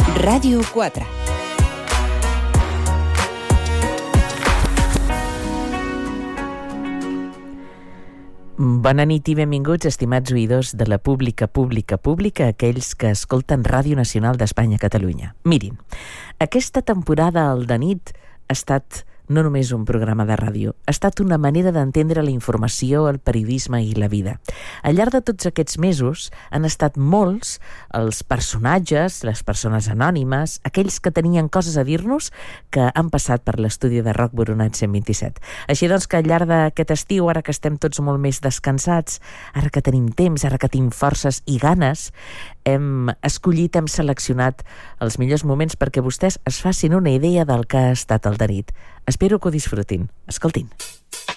Ràdio 4. Bona nit i benvinguts, estimats oïdors de la pública, aquells que escolten Ràdio Nacional d'Espanya, Catalunya. Mirin, aquesta temporada al de nit ha estat no només un programa de ràdio, ha estat una manera d'entendre la informació, el periodisme i la vida. Al llarg de tots aquests mesos han estat molts els personatges, les persones anònimes, aquells que tenien coses a dir-nos que han passat per l'estudi de Roc Boronat 127. Així doncs que al llarg d'aquest estiu, ara que estem tots molt més descansats, ara que tenim temps, ara que tenim forces i ganes, hem escollit, hem seleccionat els millors moments perquè vostès es facin una idea del que ha estat el de nit. Espero que ho disfrutin. Escoltin.